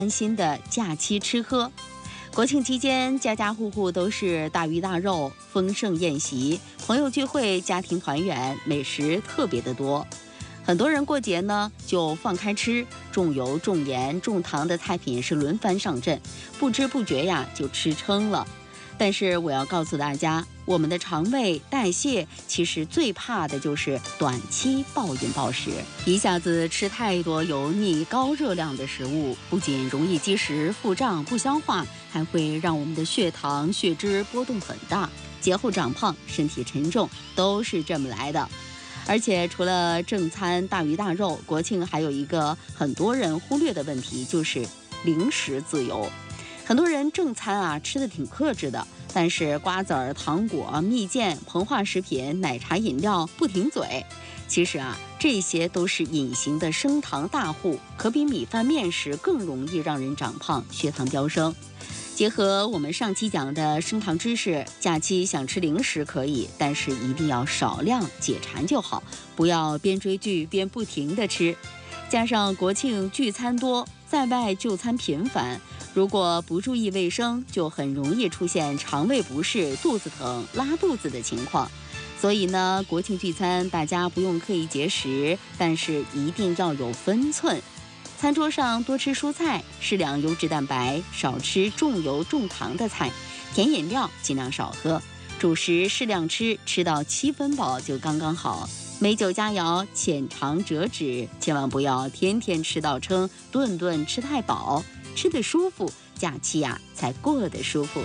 安心的假期吃喝。国庆期间，家家户户都是大鱼大肉，丰盛宴席，朋友聚会，家庭团圆，美食特别的多。很多人过节呢就放开吃，重油重盐重糖的菜品是轮番上阵，不知不觉呀就吃撑了。但是我要告诉大家，我们的肠胃代谢其实最怕的就是短期暴饮暴食，一下子吃太多油腻高热量的食物，不仅容易积食腹胀不消化，还会让我们的血糖血脂波动很大，节后长胖身体沉重都是这么来的。而且除了正餐大鱼大肉，国庆还有一个很多人忽略的问题，就是零食自由。很多人正餐吃得挺克制的，但是瓜子儿、糖果、蜜饯、膨化食品、奶茶、饮料不停嘴。其实这些都是隐形的升糖大户，可比米饭面食更容易让人长胖，血糖飙升。结合我们上期讲的升糖知识，假期想吃零食可以，但是一定要少量解馋就好，不要边追剧边不停地吃。加上国庆聚餐多，在外就餐频繁，如果不注意卫生，就很容易出现肠胃不适、肚子疼、拉肚子的情况。所以呢，国庆聚餐大家不用刻意节食，但是一定要有分寸。餐桌上多吃蔬菜，适量优质蛋白，少吃重油重糖的菜，甜饮料尽量少喝，主食适量吃，吃到7分饱就刚刚好。美酒佳肴，浅尝辄止，千万不要天天吃到撑，顿顿吃太饱，吃得舒服，假期才过得舒服。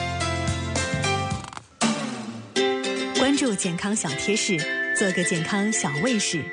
关注健康小贴士，做个健康小卫士。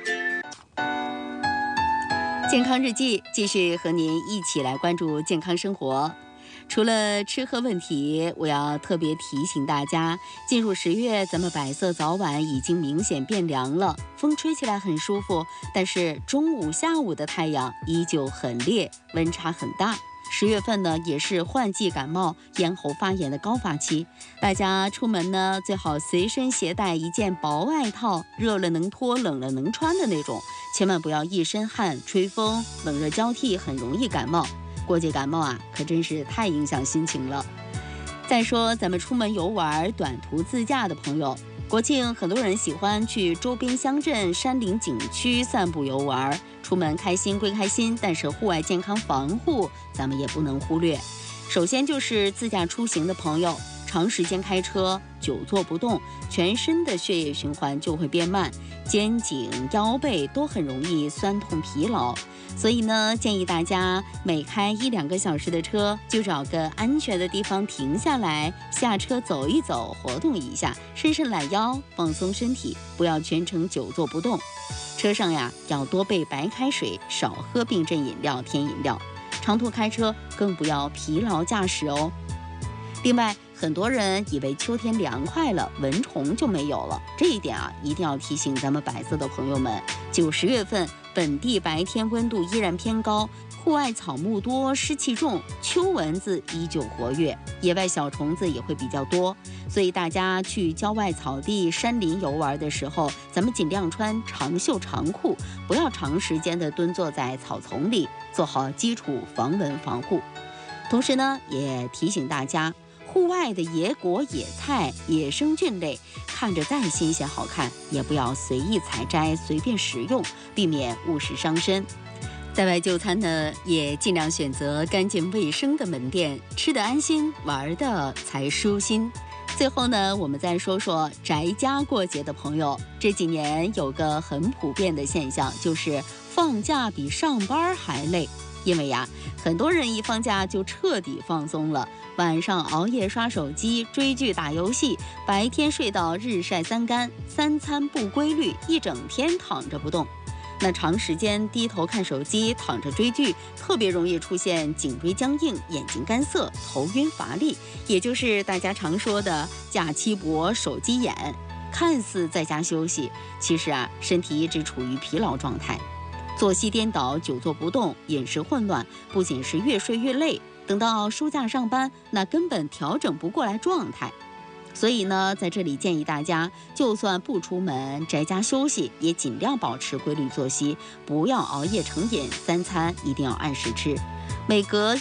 健康日记继续和您一起来关注健康生活。除了吃喝问题，我要特别提醒大家，进入10月，咱们百色早晚已经明显变凉了，风吹起来很舒服，但是中午下午的太阳依旧很烈，温差很大。10月份呢，也是换季感冒、咽喉发炎的高发期，大家出门呢最好随身携带一件薄外套，热了能脱，冷了能穿的那种，千万不要一身汗、吹风，冷热交替很容易感冒。过节感冒可真是太影响心情了。再说咱们出门游玩、短途自驾的朋友，国庆很多人喜欢去周边乡镇、山林景区散步游玩，出门开心归开心，但是户外健康防护咱们也不能忽略。首先就是自驾出行的朋友，长时间开车，久坐不动，全身的血液循环就会变慢，肩颈、腰背都很容易酸痛疲劳。所以呢，建议大家每开1-2个小时的车，就找个安全的地方停下来，下车走一走，活动一下，伸伸懒腰，放松身体，不要全程久坐不动。车上要多备白开水，少喝冰镇饮料、甜饮料。长途开车更不要疲劳驾驶哦。另外，很多人以为秋天凉快了，蚊虫就没有了，这一点一定要提醒咱们百色的朋友们。10月份本地白天温度依然偏高，户外草木多，湿气重，秋蚊子依旧活跃，野外小虫子也会比较多，所以大家去郊外草地、山林游玩的时候，咱们尽量穿长袖长裤，不要长时间的蹲坐在草丛里，做好基础防蚊防护。同时呢，也提醒大家，户外的野果、野菜、野生菌类，看着再新鲜好看，也不要随意采摘、随便食用，避免误食伤身。在外就餐呢，也尽量选择干净卫生的门店，吃得安心，玩得才舒心。最后呢，我们再说说宅家过节的朋友。这几年有个很普遍的现象，就是放假比上班还累。因为很多人一放假就彻底放松了，晚上熬夜刷手机、追剧、打游戏，白天睡到日晒三竿，3餐不规律，一整天躺着不动。那长时间低头看手机、躺着追剧，特别容易出现颈椎僵硬、眼睛干涩、头晕乏力，也就是大家常说的假期脖、手机眼。看似在家休息，其实身体一直处于疲劳状态。作息颠倒、久坐不动、饮食混乱，不仅是越睡越累，等到休假上班，那根本调整不过来状态。 所以呢，在这里建议大家，就算不出门，宅家休息，也尽量保持规律作息，不要熬夜成瘾，3餐一定要按时吃，每隔